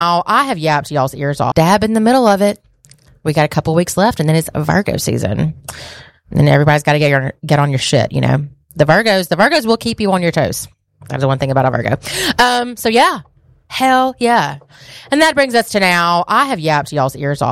I have yapped y'all's ears off. Dab in the middle of it. We got a couple weeks left, and then it's Virgo season. And then everybody's got to get on your shit, you know. The Virgos will keep you on your toes. That's the one thing about a Virgo. So yeah. Hell yeah. And that brings us to now. I have yapped y'all's ears off.